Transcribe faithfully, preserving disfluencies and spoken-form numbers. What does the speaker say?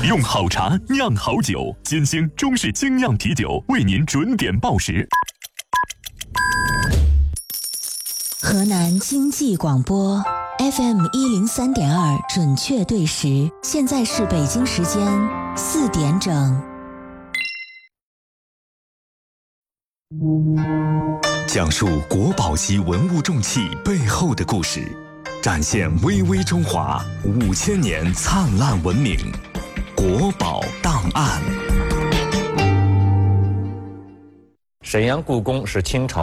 用好茶酿好酒，金星中式精酿啤酒为您准点报时。 河南经济广播 F M 一零三点二准确对时，现在是北京时间四点整。 讲述国宝级文物重器背后的故事，展现巍巍中华五千年灿烂文明。国宝档案。 沈阳故宫是清朝